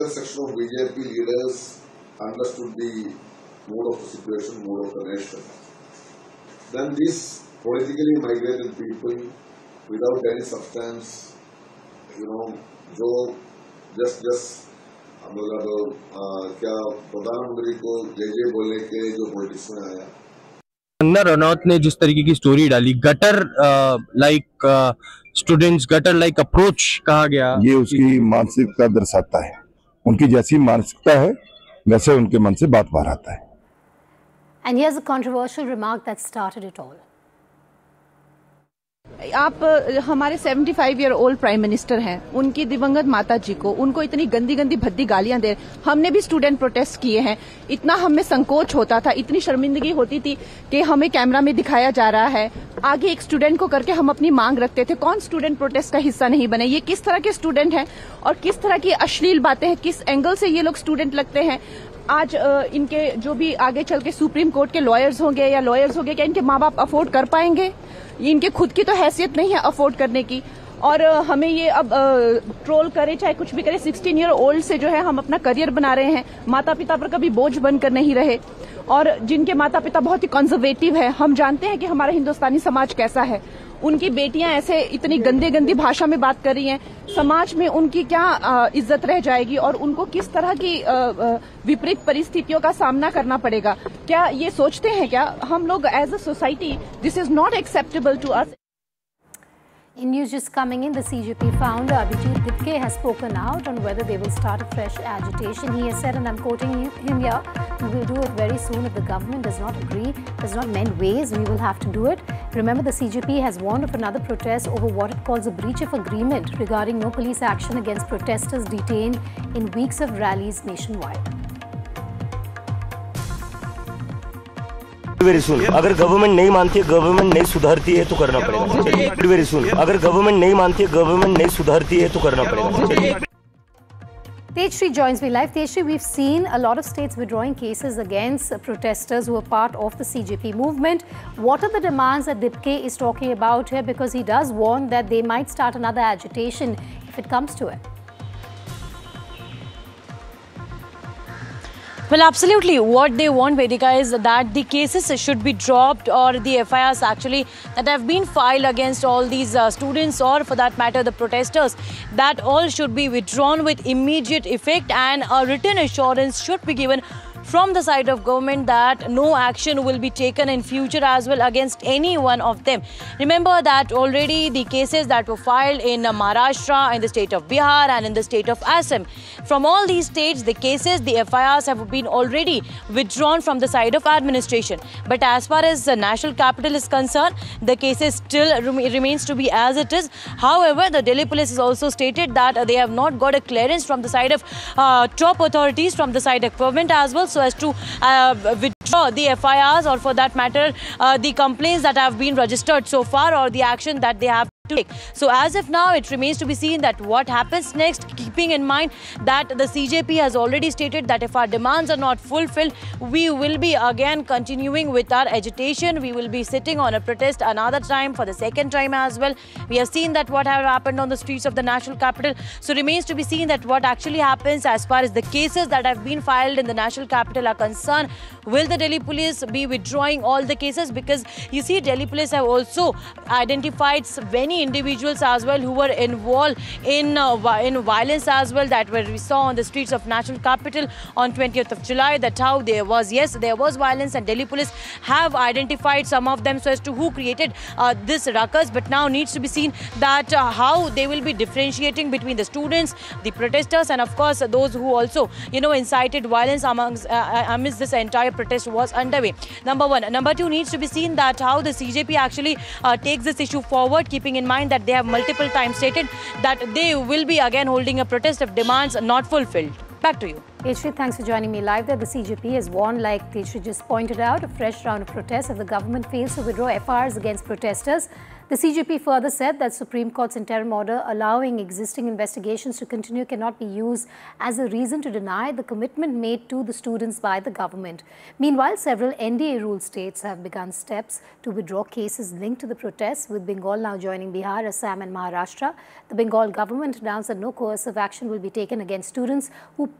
A section of BJP leaders understood the mood of the situation, mood of the nation. Then these politically migrated people, without any substance, जो just मतलब क्या प्रधानमंत्री को जय बोलने के जो पॉलिटिक्स में आया। कंगना रनौत ने जिस तरीके की स्टोरी डाली, gutter like students, gutter like approach कहा गया, ये उसकी मानसिकता दर्शाता है। उनकी जैसी मानसिकता है वैसे उनके मन से बात बाहर आता है। And here's a controversial remark that started it all. आप हमारे 75 ईयर ओल्ड प्राइम मिनिस्टर हैं, उनकी दिवंगत माता जी को उनको इतनी गंदी गंदी भद्दी गालियां दे। हमने भी स्टूडेंट प्रोटेस्ट किए हैं, इतना हमें संकोच होता था, इतनी शर्मिंदगी होती थी कि हमें कैमरा में दिखाया जा रहा है, आगे एक स्टूडेंट को करके हम अपनी मांग रखते थे। कौन स्टूडेंट प्रोटेस्ट का हिस्सा नहीं बने? ये किस तरह के स्टूडेंट हैं और किस तरह की अश्लील बातें हैं, किस एंगल से ये लोग स्टूडेंट लगते हैं। आज इनके जो भी आगे चल के सुप्रीम कोर्ट के लॉयर्स होंगे या लॉयर्स होंगे, क्या इनके माँ बाप अफोर्ड कर पाएंगे? इनके खुद की तो हैसियत नहीं है अफोर्ड करने की। और हमें ये अब ट्रोल करे चाहे कुछ भी करे, 16 ईयर ओल्ड से जो है हम अपना करियर बना रहे हैं, माता पिता पर कभी बोझ बनकर नहीं रहे। और जिनके माता पिता बहुत ही कंजर्वेटिव है, हम जानते हैं कि हमारा हिंदुस्तानी समाज कैसा है। उनकी बेटियां ऐसे इतनी गंदी भाषा में बात कर रही हैं, समाज में उनकी क्या इज्जत रह जाएगी और उनको किस तरह की विपरीत परिस्थितियों का सामना करना पड़ेगा? क्या ये सोचते हैं क्या हम लोग as a society? This is not acceptable to us. In news just coming in, the CJP founder Abhijit Dipke has spoken out on whether they will start a fresh agitation. He has said, and I'm quoting him here, "We will do it very soon if the government does not agree, does not mend ways, we will have to do it." Remember, the CJP has warned of another protest over what it calls a breach of agreement regarding no police action against protesters detained in weeks of rallies nationwide. Very soon, अगर government नहीं मानती है, government नहीं सुधरती है तो करना पड़ेगा। वेरी सुन, अगर गवर्नमेंट नहीं मानती है, गवर्नमेंट नहीं सुधरती है तो करना पड़ेगा। Tejashree joins me live. Tejashree, we've seen a lot of states withdrawing cases against protesters who are part of the CJP movement. What are the demands that Dipke is talking about here? Because he does warn that they might start another agitation if it comes to it. Well, absolutely. What they want, Vedika, is that the cases should be dropped, or the FIRs actually that have been filed against all these students, or for that matter the protesters, that all should be withdrawn with immediate effect, and a written assurance should be given from the side of government that no action will be taken in future as well against any one of them. Remember that already the cases that were filed in Maharashtra, in the state of Bihar and in the state of Assam, from all these states the cases, the FIRs have been already withdrawn from the side of administration. But as far as the national capital is concerned, the cases still remains to be as it is. However, the Delhi police has also stated that they have not got a clearance from the side of top authorities, from the side of government as well, so as to withdraw the FIRs, or for that matter the complaints that have been registered so far, or the action that they have to take. So as of now, it remains to be seen that what happens next, keeping in mind that the CJP has already stated that if our demands are not fulfilled, we will be again continuing with our agitation. We will be sitting on a protest another time, for the second time as well. We have seen that what have happened on the streets of the national capital. So remains to be seen that what actually happens as far as the cases that have been filed in the national capital are concerned. Will the Delhi police be withdrawing all the cases? Because you see, Delhi police have also identified many individuals as well who were involved in violence as well, that we saw on the streets of national capital on 20th of July. That how there was violence, and Delhi police have identified some of them so as to who created this ruckus. But now needs to be seen that how they will be differentiating between the students, the protesters, and of course those who also incited violence amidst this entire protest was underway. Number one. Number two, needs to be seen that how the CJP actually takes this issue forward, keeping in mind that they have multiple times stated that they will be again holding a protest if demands are not fulfilled. Back to you. Tejshri, thanks for joining me live there. The CJP has warned, like Tejshri just pointed out, a fresh round of protests if the government fails to withdraw FIRs against protesters. The CJP further said that Supreme Court's interim order allowing existing investigations to continue cannot be used as a reason to deny the commitment made to the students by the government. Meanwhile, several NDA-ruled states have begun steps to withdraw cases linked to the protests, with Bengal now joining Bihar, Assam and Maharashtra. The Bengal government announced that no coercive action will be taken against students who